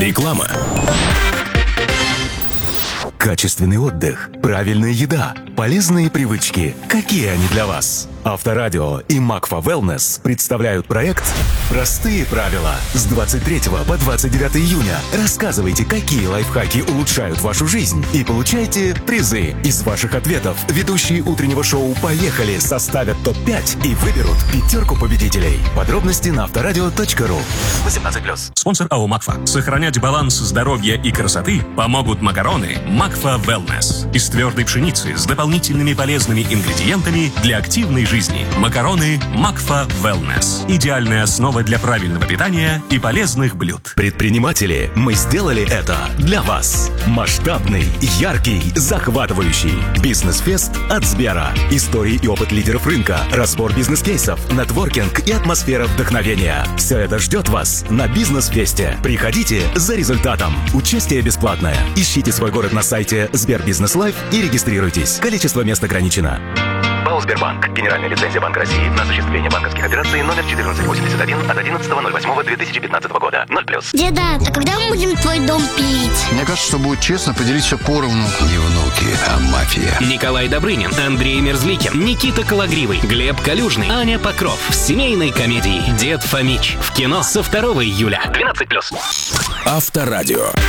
Реклама. Качественный отдых, правильная еда, полезные привычки. Какие они для вас? Авторадио и Макфа Wellness представляют проект «Простые правила». С 23 по 29 июня рассказывайте, какие лайфхаки улучшают вашу жизнь, и получайте призы. Из ваших ответов ведущие утреннего шоу «Поехали» составят топ-5 и выберут 5 победителей. Подробности на авторадио.ру. 18+. Спонсор АО «Макфа». Сохранять баланс здоровья и красоты помогут макароны «Макфа Wellness» из твердой пшеницы с дополнительными полезными ингредиентами для активной жизни. Макароны «Макфа Wellness». Идеальная основа для правильного питания и полезных блюд. Предприниматели, мы сделали это для вас. Масштабный, яркий, захватывающий бизнес-фест от Сбера. Истории и опыт лидеров рынка, разбор бизнес-кейсов, нетворкинг и атмосфера вдохновения. Все это ждет вас на бизнес-фесте. Приходите за результатом. Участие бесплатное. Ищите свой город на сайте Сбербизнес Лайф и регистрируйтесь. Количество мест ограничено. ПАО «Сбербанк». Генеральная лицензия Банка России на осуществление банковских операций номер 1481 от 11.08.2015 года. 0+. Деда, а когда мы будем твой дом пилить? Мне кажется, что будет честно поделить все поровну. Не внуки, а мафия. Николай Добрынин, Андрей Мерзликин, Никита Калагривый, Глеб Калюжный, Аня Покров. В семейной комедии «Дед Фомич». В кино со 2 июля. 12+. Авторадио.